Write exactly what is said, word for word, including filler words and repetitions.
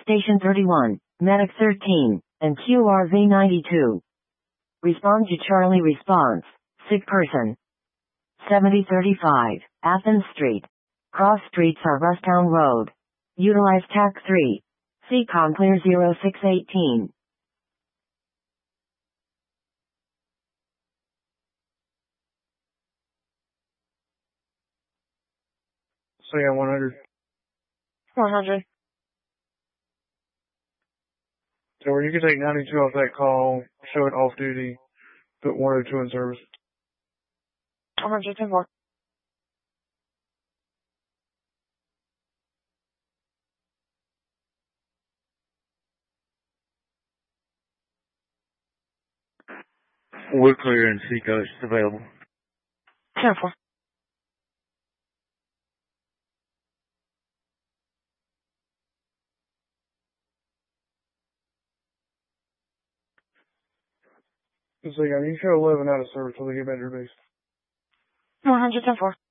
Station thirty-one, Medic thirteen, and Q R Z ninety-two. Respond to Charlie response. Sick person. seventy thirty-five, Athens Street. Cross streets are Rustown Road. Utilize T A C three. C COM clear zero six eighteen. Say on one hundred. one hundred. So where you can take ninety-two off that call, show it off duty, put one oh two in service. one hundred ten four. We're clear and Seacoast available. ten four. So you show eleven out of service till they get back to your base. one hundred ten four.